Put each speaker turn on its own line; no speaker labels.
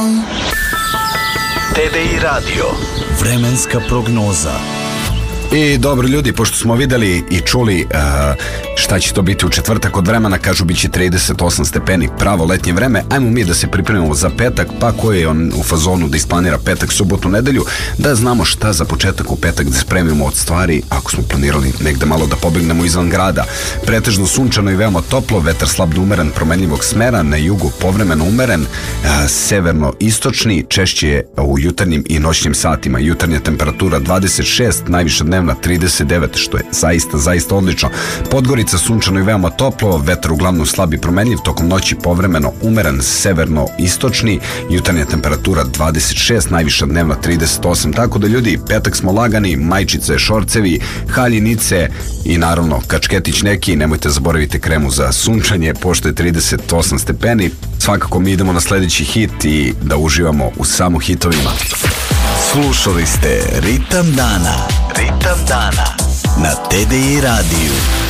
TDI Radio. Vremenska prognoza.
I dobro ljudi, pošto smo videli i čuli šta će to biti u četvrtak od vremena, kažu bit će 38 stepeni, pravo letnje vreme, ajmo mi da se pripremimo za petak, pa ko je on u fazonu da isplanira petak, subotu, nedelju, da znamo šta za početak u petak da spremimo od stvari, ako smo planirali negde malo da pobegnemo izvan grada. Pretežno sunčano i veoma toplo, vetar slabno umeren, promenljivog smera, na jugu povremeno umeren, severno-istočni, češće je u jutarnjim i noćnim satima. Jutarnja temperatura 26, najviša dnevna 39, što je zaista odlično. Podgorica sunčano i veoma toplo, vetar uglavnom slab i promenljiv, tokom noći povremeno umeren, severno-istočni, jutarnja temperatura 26, najviša dnevna 38, tako da ljudi, petak smo lagani, majčice, šorcevi, haljinice i naravno kačketić neki, nemojte zaboraviti kremu za sunčanje, pošto je 38 stepeni. Svakako mi idemo na sledeći hit i da uživamo u samo hitovima.
Slušali ste Ritam dana na TDI radiju.